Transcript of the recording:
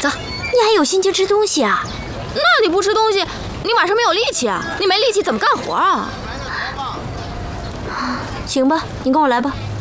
走。 你还有心情吃东西啊？ 那你不吃东西，你晚上没有力气啊？你没力气怎么干活啊？ 行吧，你跟我来吧。